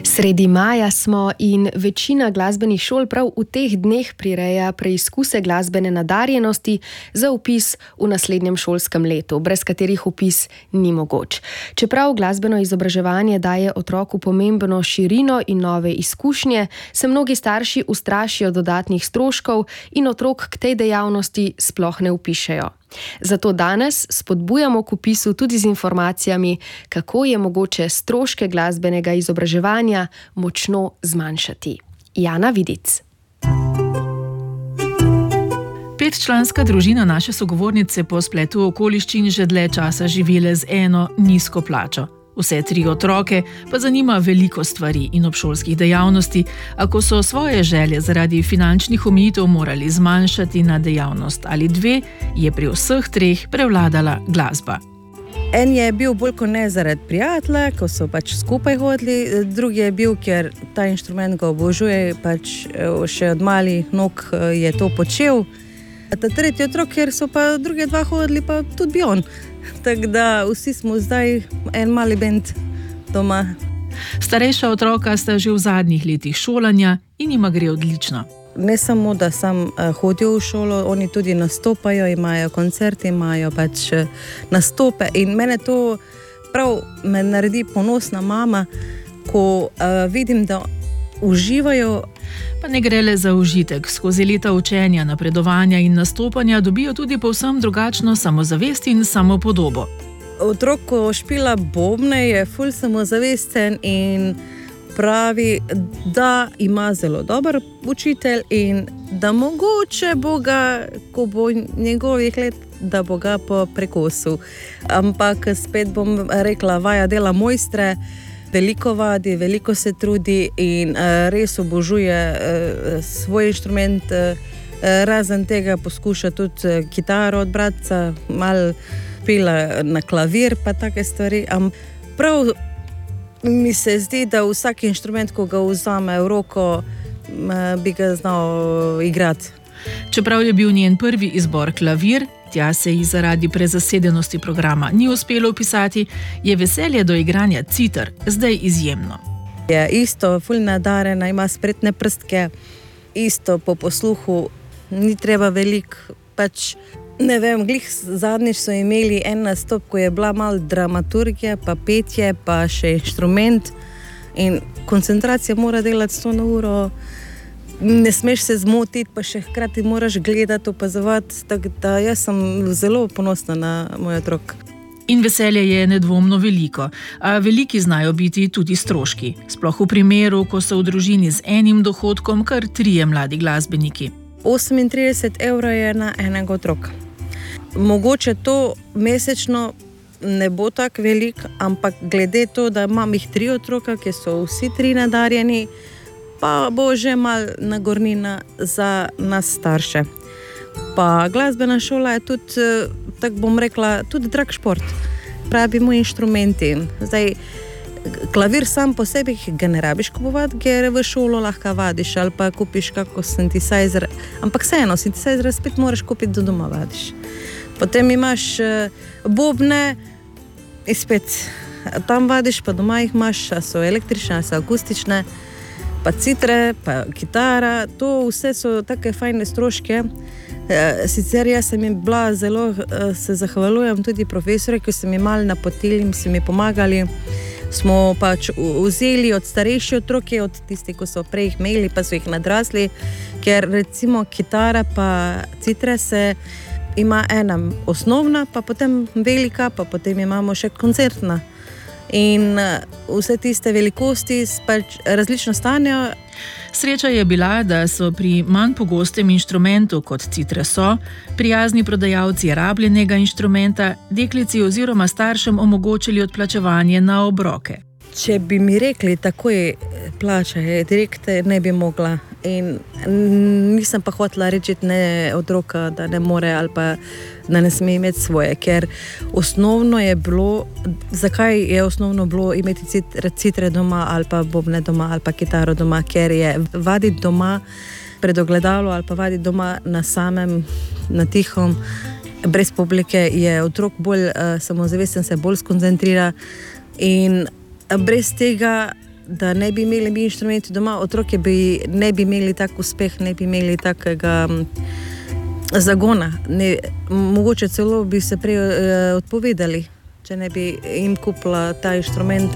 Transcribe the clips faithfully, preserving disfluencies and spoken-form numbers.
Sredi maja smo in večina glasbenih šol prav v teh dneh prireja preizkuse glasbene nadarjenosti za vpis v naslednjem šolskem letu, brez katerih vpis ni mogoč. Čeprav glasbeno izobraževanje daje otroku pomembno širino in nove izkušnje, se mnogi starši ustrašijo dodatnih stroškov in otrok k tej dejavnosti sploh ne vpišejo. Zato danes spodbujamo k vpisu tudi z informacijami, kako je mogoče stroške glasbenega izobraževanja močno zmanjšati. Jana Vidic. Petčlanska družina naše sogovornice po spletu okoliščin že dlje časa živele z eno nizko plačo. Vse tri otroke pa zanima veliko stvari in obšolskih dejavnosti, a ko so svoje želje zaradi finančnih omejitev morali zmanjšati na dejavnost ali dve, je pri vseh treh prevladala glasba. En je bil bolj kot ne zaradi prijatelja, ko so pač skupaj hodili, drugi je bil, ker ta inštrument ga obožuje, pač še od malih nog je to počel. Ta tretji otrok, ker so pa druge dva hodili, pa tudi bi on. Tako da vsi smo zdaj en mali bend doma. Starejša otroka sta že v zadnjih letih šolanja in jima gre odlično. Ne samo, da sam hodijo v šolo, oni tudi nastopajo, imajo koncerte, imajo pač nastope in mene to prav me naredi ponosna mama, ko uh, vidim, da uživajo. Pa ne gre le za užitek. Skozi leta učenja, napredovanja in nastopanja dobijo tudi povsem drugačno samozavest in samopodobo. Otrok, ko špila bobne, je ful samozavesten in pravi, da ima zelo dober učitelj in da mogoče bo ga, ko bo njegovih let, da bo ga po prekosu. Ampak spet bom rekla, vaja dela mojstre, veliko vadi, veliko se trudi in uh, res obožuje uh, svoj inštrument. Uh, razen tega poskuša tudi uh, kitaro od bratca, malo pila na klavir, pa take stvari. Um, prav mi se zdi, da vsak inštrument, ko ga vzame v roko, uh, bi ga znal igrati. Čeprav je bil njen prvi izbor klavir, tja se ji zaradi prezasedenosti programa ni uspelo vpisati, je veselje do igranja citer zdaj izjemno. Je isto, ful nadarjena, ima spretne prstke, isto po posluhu, ni treba veliko, pač ne vem, glih zadnjič so imeli en nastop, ko je bila malo dramaturgija, pa petje, pa še inštrument in koncentracija mora delati sto na uro. Ne smeš se zmotiti, pa še hkrati moraš gledati, opazovati, tako da jaz sem zelo ponosna na moj otrok. In veselje je nedvomno veliko, a veliki znajo biti tudi stroški. Sploh v primeru, ko so v družini z enim dohodkom kar trije mladi glasbeniki. osemintrideset evrov je na enega otroka. Mogoče to mesečno ne bo tako veliko, ampak glede to, da imam jih tri otroka, ki so vsi tri nadarjeni, pa bo že malo nagornina za nas starše. Pa glasbena šola je tudi, tako bom rekla, tudi drag šport. Pravimo inštrumenti. Zdaj, klavir sam po sebi ga ne rabiš kupovati, ker v šolo lahko vadiš ali pa kupiš kako synthesizer, ampak vseeno, synthesizer spet moraš kupiti, do doma vadiš. Potem imaš bobne in spet tam vadiš, pa doma jih imaš, a so električne, a so akustične, pa citre, pa kitara, to vse so take fajne stroške. Sicer jaz sem jim bila zelo, se zahvaljujem tudi profesore, ki so mi malo napotili in so mi pomagali. Smo pač vzeli od starejši otroke, od tistih, ko so prej jih imeli, pa so jih nadrasli, ker recimo kitara pa citre se ima ena osnovna, pa potem velika, pa potem imamo še koncertna. In vse tiste velikosti pač različno stanejo. Sreča je bila, da so pri manj pogostem inštrumentu, kot citre so, prijazni prodajalci rabljenega inštrumenta deklici oziroma staršem omogočili odplačevanje na obroke. Če bi mi rekli takoj plačaj, direkt ne bi mogla. In nisem pa hotela reči ne otroka, da ne more ali pa da ne sme imeti svoje, ker osnovno je bilo, zakaj je osnovno bilo imeti citre, citre doma ali pa bobne doma ali pa kitaro doma, ker je vaditi doma pred ogledalo ali pa vaditi doma na samem, na tihom, brez publike, je otrok bolj uh, samozavesten, se bolj skoncentrira in brez tega da ne bi imeli mi inštrumenti doma, otroke bi, ne bi imeli tak uspeh, ne bi imeli takega zagona. Ne, mogoče celo bi se prej eh, odpovedali, če ne bi jim kupila ta inštrument.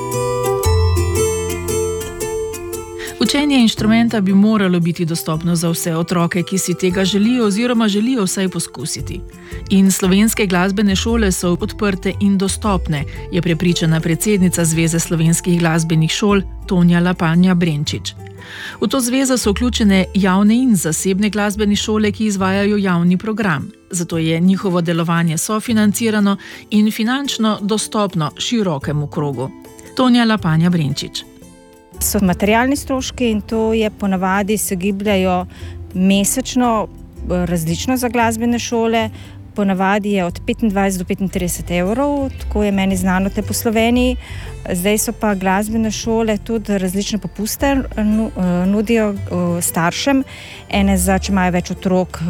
Učenje inštrumenta bi moralo biti dostopno za vse otroke, ki si tega želijo oziroma želijo vsaj poskusiti. In slovenske glasbene šole so odprte in dostopne, je prepričana predsednica Zveze slovenskih glasbenih šol Tonja Lapanja Brenčič. V to zvezo so vključene javne in zasebne glasbene šole, ki izvajajo javni program. Zato je njihovo delovanje sofinancirano in finančno dostopno širokemu krogu. Tonja Lapanja Brenčič. So materialni stroški in to je ponavadi se gibljajo mesečno različno za glasbene šole. Ponavadi je od petindvajset do petintrideset evrov, tako je meni znano te po Sloveniji. Zdaj so pa glasbene šole tudi različne popuste nudijo staršem. Ene za, če imajo več otrok,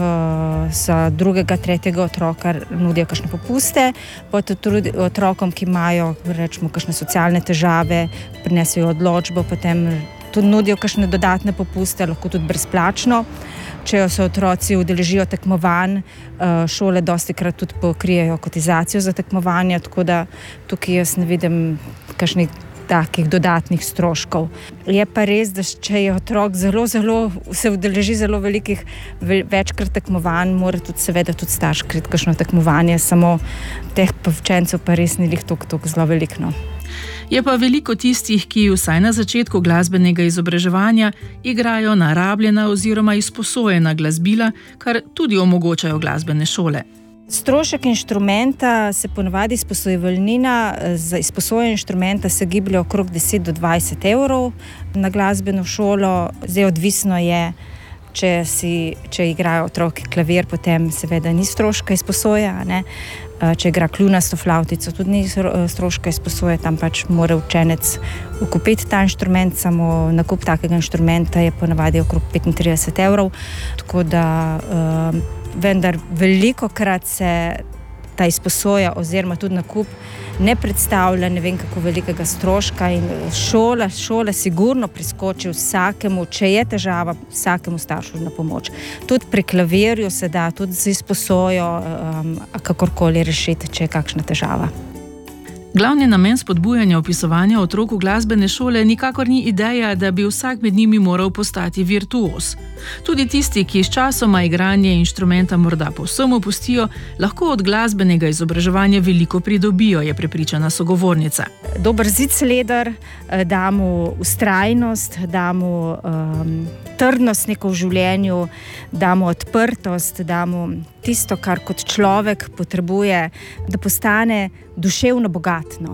za drugega, tretjega otroka nudijo kakšne popuste. Pa tudi otrokom, ki imajo, rečemo, kakšne socialne težave, prinesejo odločbo, potem tudi nudijo kakšne dodatne popuste, lahko tudi brezplačno. Če se otroci udeležijo tekmovanj, šole dostikrat tudi pokrijejo kotizacijo za tekmovanja, tako da tukaj jaz ne vidim kakšnih takih dodatnih stroškov. Je pa res, da če je otrok zelo, zelo, se udeleži zelo velikih, večkrat tekmovanj, mora tudi seveda tudi starš kriti kakšno tekmovanje, samo teh učencev pa res ni lih toliko, toliko zelo veliko. Je pa veliko tistih, ki vsaj na začetku glasbenega izobraževanja igrajo na rabljena oziroma izposojena glasbila, kar tudi omogočajo glasbene šole. Strošek inštrumenta se ponavadi izposojevalnina, za izposoje inštrumenta se giblje okrog deset do dvajset evrov na glasbeno šolo. Zdaj odvisno je, če, si, če igrajo otroki klavir, potem seveda ni stroška izposoja, ne? Če igra kljunasto flavtico, tudi ni stroška izposoje, tam pač mora učenec kupiti ta inštrument, samo nakup takega inštrumenta je ponavadi okrog petintrideset evrov, tako da uh, vendar velikokrat se ta izposoja oziroma tudi nakup ne predstavlja ne vem kako velikega stroška in šola, šola sigurno priskoči vsakemu, če je težava, vsakemu staršu na pomoč. Tudi pri klavirju se da, tudi z izposojo um, kakorkoli rešiti, če je kakšna težava. Glavni namen spodbujanja opisovanja otrok v glasbene šole nikakor ni ideja, da bi vsak med njimi moral postati virtuoz. Tudi tisti, ki s časoma igranje inštrumenta morda povsem opustijo, lahko od glasbenega izobraževanja veliko pridobijo, je prepričana sogovornica. Dober zidsleder, da mu vztrajnost, da mu um, trdnost neko v življenju, da mu odprtost, da mu tisto, kar kot človek potrebuje, da postane duševno bogatno.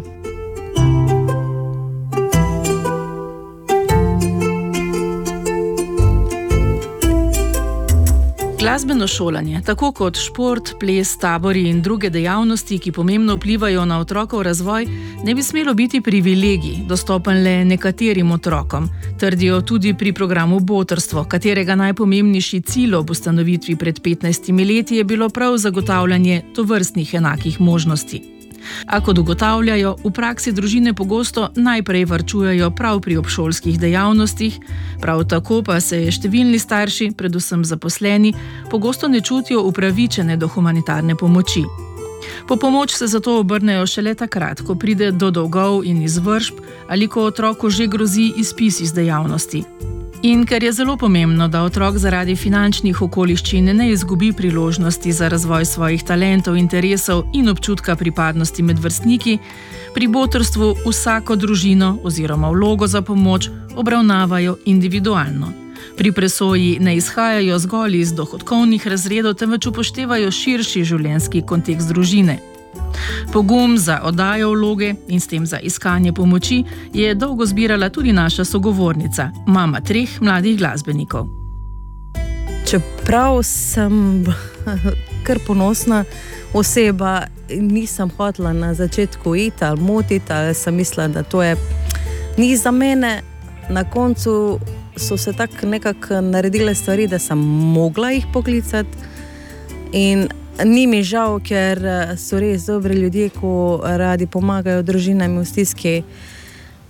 Glasbeno šolanje, tako kot šport, ples, tabori in druge dejavnosti, ki pomembno vplivajo na otrokov razvoj, ne bi smelo biti privilegij, dostopen le nekaterim otrokom, trdijo tudi pri programu Botrstvo, katerega najpomembnejši cilj ob ustanovitvi pred petnajstimi leti je bilo prav zagotavljanje tovrstnih enakih možnosti. A kot ugotavljajo, v praksi družine pogosto najprej varčujejo prav pri obšolskih dejavnostih, prav tako pa se številni starši, predvsem zaposleni, pogosto ne čutijo upravičene do humanitarne pomoči. Po pomoč se zato obrnejo šele takrat, ko pride do dolgov in izvršb ali ko otroku že grozi izpis iz dejavnosti. In ker je zelo pomembno, da otrok zaradi finančnih okoliščin ne izgubi priložnosti za razvoj svojih talentov, interesov in občutka pripadnosti med vrstniki, pri botrstvu vsako družino oziroma vlogo za pomoč obravnavajo individualno. Pri presoji ne izhajajo zgolj iz dohodkovnih razredov, temveč upoštevajo širši življenjski kontekst družine. Pogum za oddajo vloge in s tem za iskanje pomoči je dolgo zbirala tudi naša sogovornica, mama treh mladih glasbenikov. Čeprav sem kar ponosna oseba, nisem hotela na začetku iti ali motiti, ali sem mislila, da to je ni za mene. Na koncu so se tako nekako naredile stvari, da sem mogla jih poklicati in ni mi žal, ker so res dobri ljudje, ko radi pomagajo družinam v stiski.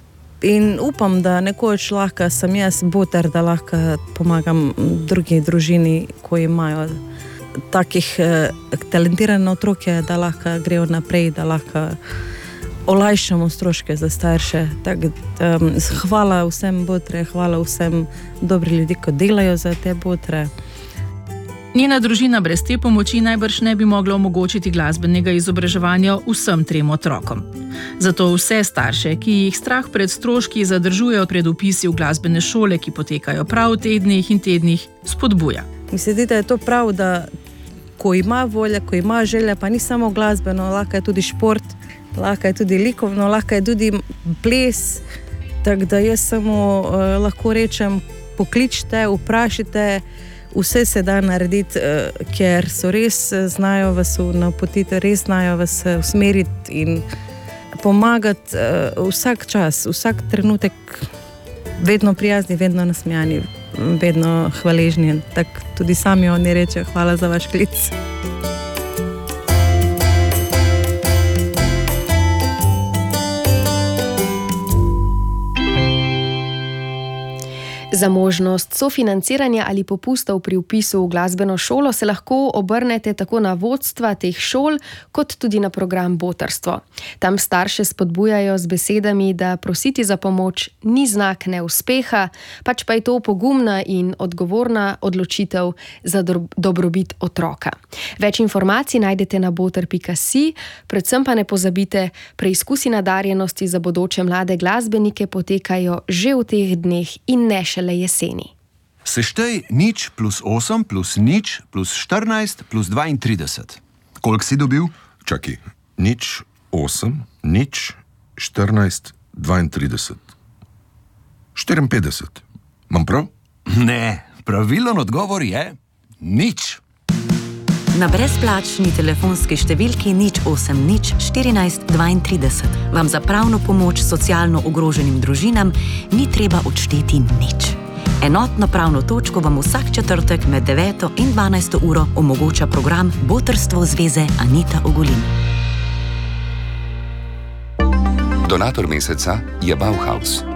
In upam, da nekoč lahko sem jaz boter, da lahko pomagam drugi družini, ko imajo takih eh, talentirane otroke, da lahko grejo naprej, da lahko olajšamo stroške za starše. Tak, um, hvala vsem botre, hvala vsem dobri ljudi, ki delajo za te botre. Njena družina brez te pomoči najbrž ne bi mogla omogočiti glasbenega izobraževanja vsem trem otrokom. Zato vse starše, ki jih strah pred stroški zadržujejo pred vpisi v glasbene šole, ki potekajo prav v teh dneh in tednih, spodbuja. Mi se zdi, da je to prav, da ko ima volja, ko ima želja, pa ni samo glasbeno, lahko je tudi šport, lahko je tudi likovno, lahko je tudi ples. Tako da jaz samo uh, lahko rečem, pokličite, vprašajte, vse se da narediti, uh, ker so res znajo vas napotiti, res znajo vas usmeriti in pomagati uh, vsak čas, vsak trenutek, vedno prijazni, vedno nasmejani, vedno hvaležni. Tako tudi sami oni rečejo, hvala za vaš klic. Za možnost sofinanciranja ali popustov pri vpisu v glasbeno šolo se lahko obrnete tako na vodstva teh šol, kot tudi na program Botrstvo. Tam starše spodbujajo z besedami, da prositi za pomoč ni znak neuspeha, pač pa je to pogumna in odgovorna odločitev za do- dobrobit otroka. Več informacij najdete na boter pika si, predvsem pa ne pozabite, preizkusi nadarjenosti za bodoče mlade glasbenike potekajo že v teh dneh in ne šele jeseni. Seštej nič plus osem plus nič plus štirinajst plus dvaintrideset. Koliko si dobil? Čakaj, nič, osem, nič, štirinajst, dvaintrideset. štiriinpetdeset. Mam prav? Ne, pravilen odgovor je nič. Na brezplačni telefonski številki nič osem nič štirinajst dvaintrideset vam za pravno pomoč socialno ogroženim družinam ni treba odšteti nič. Enotno pravno točko vam vsak četrtek med deveto in dvanajsto uro omogoča program Botrstvo zveze Anita Ogulin. Donator meseca je Bauhaus.